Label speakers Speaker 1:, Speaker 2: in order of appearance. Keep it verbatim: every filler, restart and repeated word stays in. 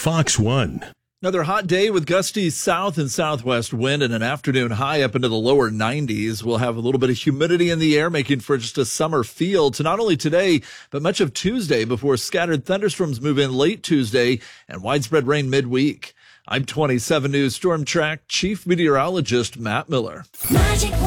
Speaker 1: Fox one.
Speaker 2: Another hot day with gusty south and southwest wind and an afternoon high up into the lower nineties. We'll have a little bit of humidity in the air, making for just a summer feel to not only today, but much of Tuesday before scattered thunderstorms move in late Tuesday and widespread rain midweek. I'm twenty-seven News Storm Track Chief Meteorologist Matt Miller. Magic